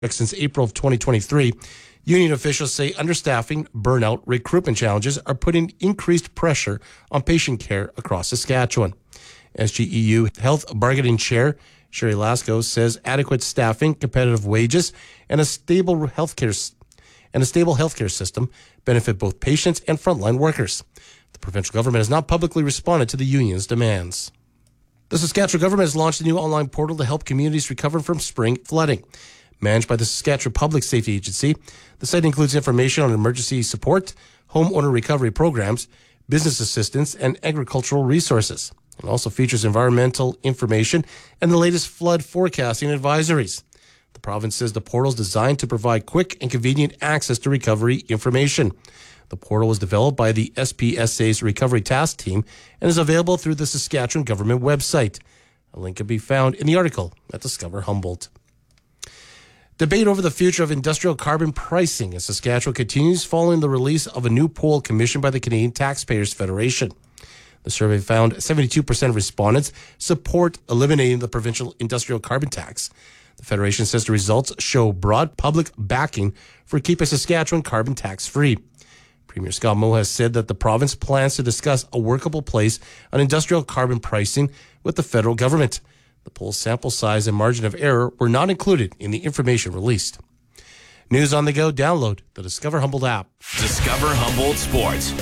since April of 2023. Union officials say understaffing, burnout, recruitment challenges are putting increased pressure on patient care across Saskatchewan. SGEU Health Bargaining Chair Sherry Lasco says adequate staffing, competitive wages, and a stable healthcare system benefit both patients and frontline workers. The provincial government has not publicly responded to the union's demands. The Saskatchewan government has launched a new online portal to help communities recover from spring flooding. Managed by the Saskatchewan Public Safety Agency, the site includes information on emergency support, homeowner recovery programs, business assistance, and agricultural resources. It also features environmental information and the latest flood forecasting advisories. The province says the portal is designed to provide quick and convenient access to recovery information. The portal was developed by the SPSA's Recovery Task Team and is available through the Saskatchewan government website. A link can be found in the article at Discover Humboldt. Debate over the future of industrial carbon pricing in Saskatchewan continues following the release of a new poll commissioned by the Canadian Taxpayers Federation. The survey found 72% of respondents support eliminating the provincial industrial carbon tax. The Federation says the results show broad public backing for keeping Saskatchewan carbon tax-free. Premier Scott Moe has said that the province plans to discuss a workable place on industrial carbon pricing with the federal government. The poll's sample size and margin of error were not included in the information released. News on the go, download the Discover Humboldt app. Discover Humboldt Sports.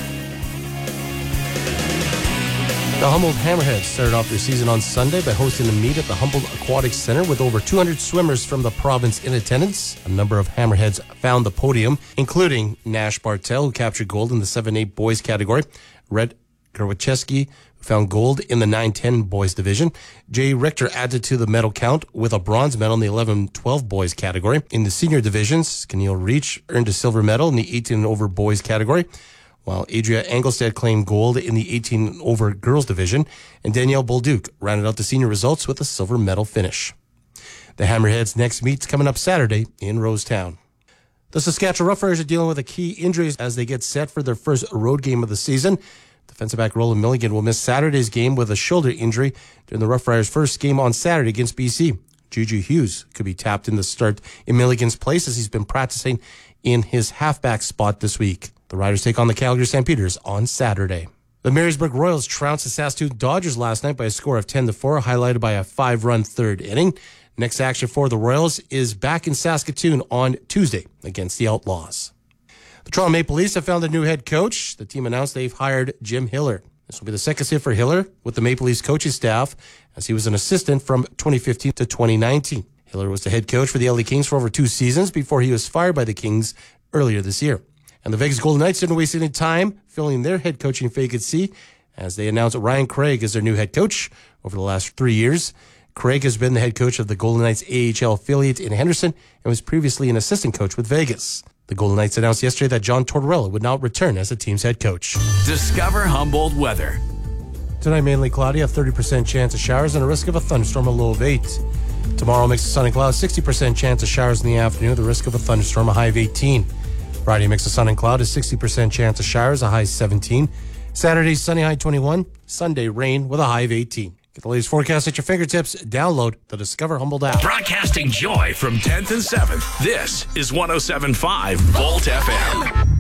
The Humboldt Hammerheads started off their season on Sunday by hosting a meet at the Humboldt Aquatic Center with over 200 swimmers from the province in attendance. A number of Hammerheads found the podium, including Nash Bartel, who captured gold in the 7-8 boys category, Red Gerwacheski, who found gold in the 9-10 boys division. Jay Richter added to the medal count with a bronze medal in the 11-12 boys category. In the senior divisions, Keneal Reach earned a silver medal in the 18 and over boys category, while Adria Engelstad claimed gold in the 18 and over girls division, and Danielle Bolduc rounded out the senior results with a silver medal finish. The Hammerheads' next meet's coming up Saturday in Rosetown. The Saskatchewan Roughriders are dealing with a key injuries as they get set for their first road game of the season. Defensive back Roland Milligan will miss Saturday's game with a shoulder injury during the Roughriders' first game on Saturday against BC. Juju Hughes could be tapped in to start in Milligan's place as he's been practicing in his halfback spot this week. The Riders take on the Calgary Stampeders on Saturday. The Marysburg Royals trounced the Saskatoon Dodgers last night by a score of 10-4, highlighted by a 5-run third inning. Next action for the Royals is back in Saskatoon on Tuesday against the Outlaws. The Toronto Maple Leafs have found a new head coach. The team announced they've hired Jim Hiller. This will be the second stint for Hiller with the Maple Leafs coaching staff, as he was an assistant from 2015 to 2019. Hiller was the head coach for the LA Kings for over 2 seasons before he was fired by the Kings earlier this year. And the Vegas Golden Knights didn't waste any time filling their head coaching vacancy as they announced Ryan Craig as their new head coach over the last 3 years. Craig has been the head coach of the Golden Knights AHL affiliate in Henderson and was previously an assistant coach with Vegas. The Golden Knights announced yesterday that John Tortorella would not return as the team's head coach. Discover Humboldt weather. Tonight, mainly cloudy, a 30% chance of showers and a risk of a thunderstorm, a low of 8. Tomorrow, mix of sun and clouds, 60% chance of showers in the afternoon, the risk of a thunderstorm, a high of 18. Friday, mix of sun and cloud, is 60% chance of showers, a high of 17. Saturday, sunny, high 21. Sunday, rain with a high of 18. Get the latest forecast at your fingertips. Download the Discover Humboldt app. Broadcasting joy from 10th and 7th. This is 107.5 Volt FM.